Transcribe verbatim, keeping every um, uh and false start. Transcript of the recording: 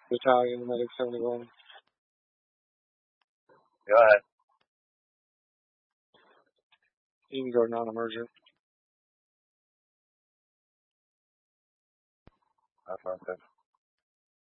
Battalion, Medic seventy-one. Go ahead. You can go non-emergent. Affirmative.